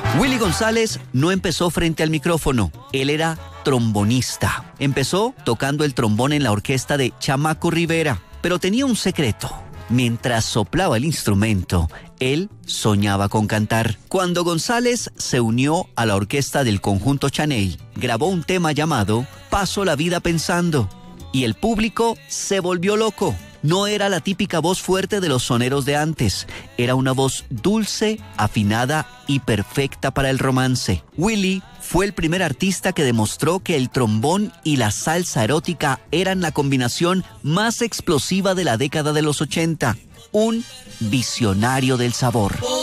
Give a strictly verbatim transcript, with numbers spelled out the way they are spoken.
Willy González no empezó frente al micrófono, él era trombonista. Empezó tocando el trombón en la orquesta de Chamaco Rivera, pero tenía un secreto. Mientras soplaba el instrumento, él soñaba con cantar. Cuando González se unió a la orquesta del Conjunto Chaney, grabó un tema llamado Paso la vida pensando, y el público se volvió loco. No era la típica voz fuerte de los soneros de antes, era una voz dulce, afinada y perfecta para el romance. Willy fue el primer artista que demostró que el trombón y la salsa erótica eran la combinación más explosiva de la década de los ochenta. Un visionario del sabor.